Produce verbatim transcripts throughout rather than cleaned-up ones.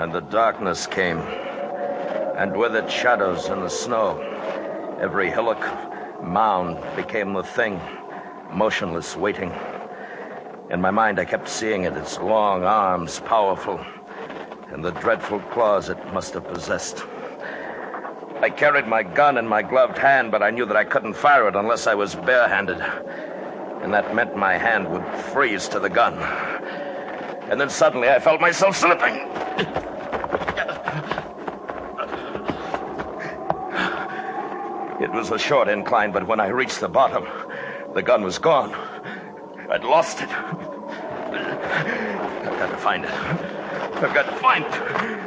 And the darkness came, and with it shadows in the snow. Every hillock, mound became the thing, motionless, waiting. In my mind, I kept seeing it, its long arms, powerful, and the dreadful claws it must have possessed. I carried my gun in my gloved hand, but I knew that I couldn't fire it unless I was barehanded. And that meant my hand would freeze to the gun. And then suddenly I felt myself slipping. It was a short incline, but when I reached the bottom, the gun was gone. I'd lost it. I've got to find it. I've got to find it.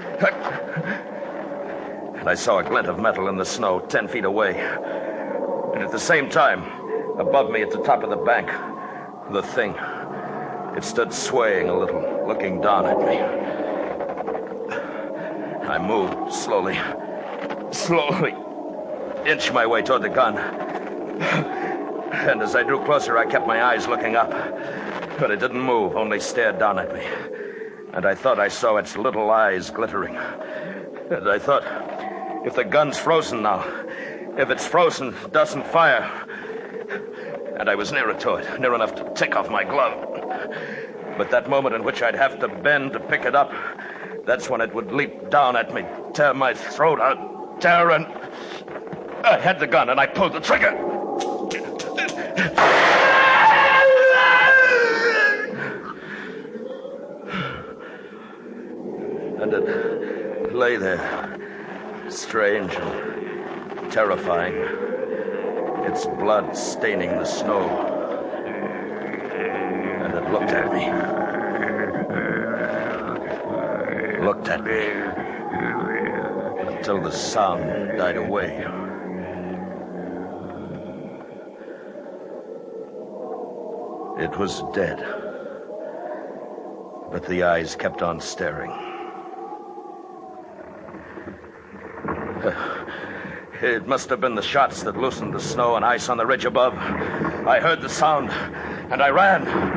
And I saw a glint of metal in the snow ten feet away. And at the same time, above me at the top of the bank, the thing. It stood swaying a little, looking down at me. I moved slowly, slowly, inched my way toward the gun. And as I drew closer, I kept my eyes looking up. But it didn't move, only stared down at me. And I thought I saw its little eyes glittering. And I thought, if the gun's frozen now, if it's frozen, it doesn't fire. And I was nearer to it, near enough to take off my glove. But that moment in which I'd have to bend to pick it up, that's when it would leap down at me, tear my throat out, tear, and I had the gun and I pulled the trigger. And it lay there, strange and terrifying, its blood staining the snow. And it looked at me. Looked at me until the sound died away. It was dead, but the eyes kept on staring. It must have been the shots that loosened the snow and ice on the ridge above. I heard the sound, and I ran.